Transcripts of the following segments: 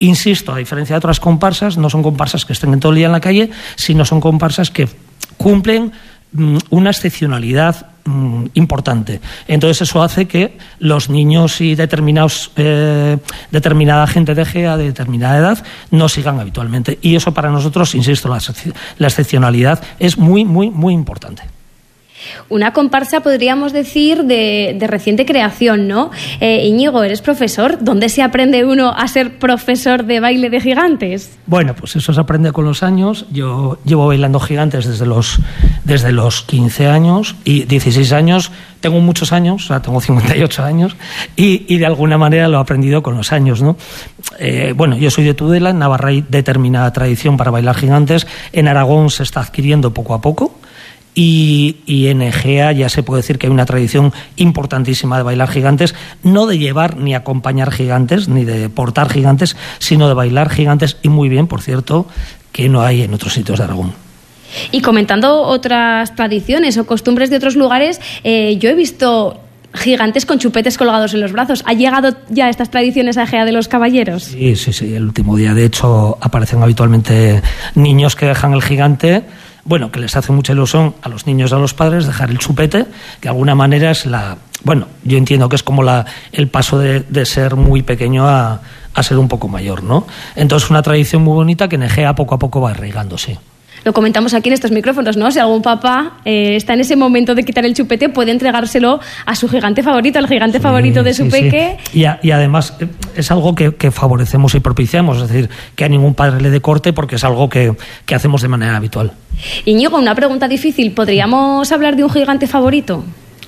Insisto, a diferencia de otras comparsas, no son comparsas que estén todo el día en la calle, sino son comparsas que cumplen una excepcionalidad importante. Entonces eso hace que los niños y determinada gente de GEA de determinada edad no sigan habitualmente. Y eso para nosotros, insisto, la excepcionalidad es muy, muy, muy importante. Una comparsa, podríamos decir, de reciente creación, ¿no? Íñigo, eres profesor. ¿Dónde se aprende uno a ser profesor de baile de gigantes? Bueno, pues eso se aprende con los años. Yo llevo bailando gigantes desde los 15 años y 16 años. Tengo muchos años, o sea, tengo 58 años y de alguna manera lo he aprendido con los años, ¿no? Bueno, yo soy de Tudela, en Navarra hay determinada tradición para bailar gigantes. En Aragón se está adquiriendo poco a poco. Y en Egea ya se puede decir que hay una tradición importantísima de bailar gigantes, no de llevar ni acompañar gigantes, ni de portar gigantes, sino de bailar gigantes, y muy bien, por cierto, que no hay en otros sitios de Aragón. Y comentando otras tradiciones o costumbres de otros lugares, yo he visto gigantes con chupetes colgados en los brazos. ¿Ha llegado ya estas tradiciones a Egea de los Caballeros? Sí, el último día, de hecho, aparecen habitualmente niños que dejan el gigante. Bueno, que les hace mucha ilusión a los niños y a los padres dejar el chupete, que de alguna manera es bueno, yo entiendo que es como el paso de ser muy pequeño a ser un poco mayor, ¿no? Entonces, una tradición muy bonita que en Egea poco a poco va arraigándose. Lo comentamos aquí en estos micrófonos, ¿no? Si algún papá está en ese momento de quitar el chupete, puede entregárselo a su gigante favorito, al gigante favorito de su peque. Sí. Y además es algo que favorecemos y propiciamos, es decir, que a ningún padre le dé corte, porque es algo que hacemos de manera habitual. Íñigo, una pregunta difícil. ¿Podríamos hablar de un gigante favorito?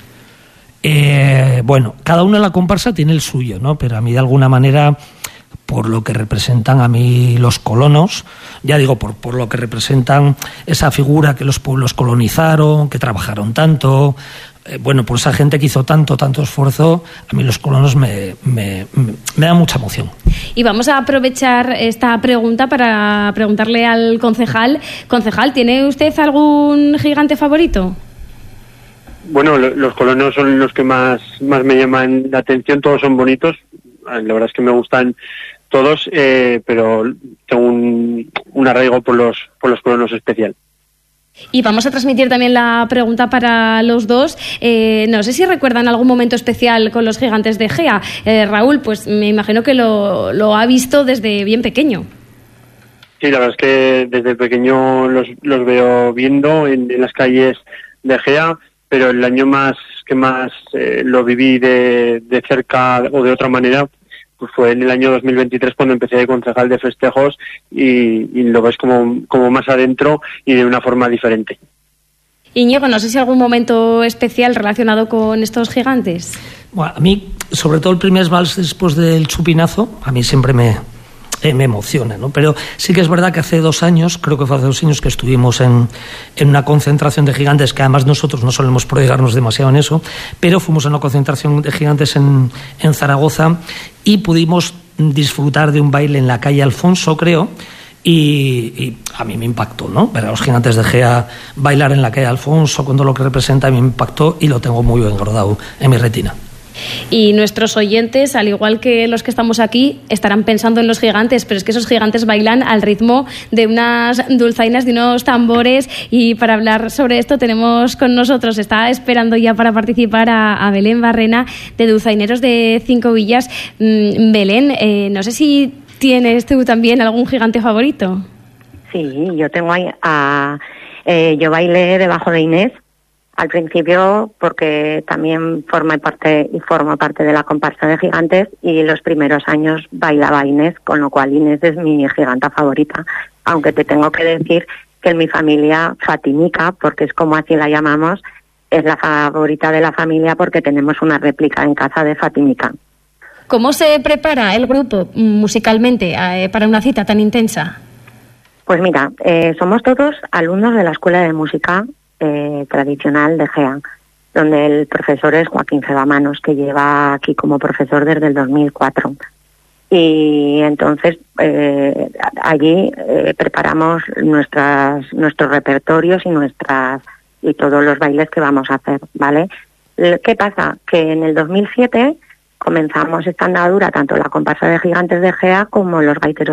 Bueno, cada uno en la comparsa tiene el suyo, ¿no? Pero a mí de alguna manera, por lo que representan a mí los colonos, ya digo, por lo que representan esa figura que los pueblos colonizaron, que trabajaron tanto, bueno, por esa gente que hizo tanto esfuerzo, a mí los colonos me dan mucha emoción. Y vamos a aprovechar esta pregunta para preguntarle al concejal. Concejal, ¿tiene usted algún gigante favorito? Bueno, los colonos son los que más me llaman la atención. Todos son bonitos, la verdad es que me gustan todos, pero tengo un arraigo por los colonos especial. Y vamos a transmitir también la pregunta para los dos. No sé si recuerdan algún momento especial con los gigantes de Egea. Raúl, pues me imagino que lo ha visto desde bien pequeño. Sí, la verdad es que desde pequeño los veo viendo en las calles de Egea, pero el año que más lo viví de cerca o de otra manera, pues fue en el año 2023, cuando empecé de concejal de festejos, y lo ves como más adentro y de una forma diferente. Íñigo, no sé si algún momento especial relacionado con estos gigantes. Bueno, a mí, sobre todo el primer vals después del chupinazo, a mí siempre me emociona, ¿no? Pero sí que es verdad que hace 2 años, creo que fue hace 2 años, que estuvimos en una concentración de gigantes, que además nosotros no solemos prodigarnos demasiado en eso, pero fuimos a una concentración de gigantes en Zaragoza y pudimos disfrutar de un baile en la calle Alfonso, creo, y a mí me impactó, ¿no? Ver a los gigantes de Egea bailar en la calle Alfonso con todo lo que representa, a mí me impactó y lo tengo muy bien guardado en mi retina. Y nuestros oyentes, al igual que los que estamos aquí, estarán pensando en los gigantes, pero es que esos gigantes bailan al ritmo de unas dulzainas, de unos tambores, y para hablar sobre esto tenemos con nosotros, está esperando ya para participar a Belén Barrena, de Dulzaineros de Cinco Villas. Belén, no sé si tienes tú también algún gigante favorito. Sí, yo tengo ahí yo bailé debajo de Inés al principio, porque también formo parte de la comparsa de gigantes, y los primeros años bailaba Inés, con lo cual Inés es mi giganta favorita, aunque te tengo que decir que en mi familia Fatímica, porque es como así la llamamos, es la favorita de la familia, porque tenemos una réplica en casa de Fatímica. ¿Cómo se prepara el grupo musicalmente para una cita tan intensa? Pues mira, somos todos alumnos de la Escuela de Música tradicional de Egea, donde el profesor es Joaquín Cebamanos, que lleva aquí como profesor desde el 2004. Y entonces allí preparamos nuestros repertorios y todos los bailes que vamos a hacer, ¿vale? ¿Qué pasa? Que en el 2007 comenzamos esta andadura tanto la comparsa de Gigantes de Gea como los gaiteros